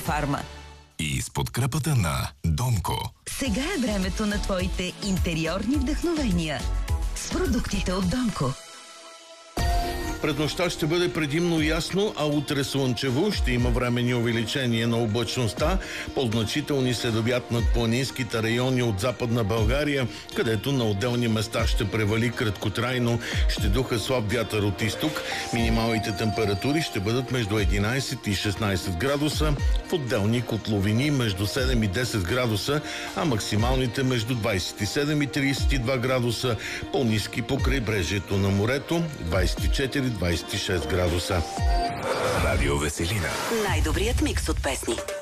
Фарма. И с подкрепата на Домко. Сега е времето на твоите интериорни вдъхновения с продуктите от Домко. Пред нощта ще бъде предимно ясно, а утре слънчево. Ще има временни увеличение на облачността. По-значителни следобед над планинските райони от Западна България, където на отделни места ще превали краткотрайно. Ще духа слаб вятър от изток. Минималните температури ще бъдат между 11 и 16 градуса. В отделни котловини между 7 и 10 градуса, а максималните между 27 и 32 градуса. По-ниски по крайбрежието на морето 24-26 градуса. Радио Веселина. Най-добрият микс от песни.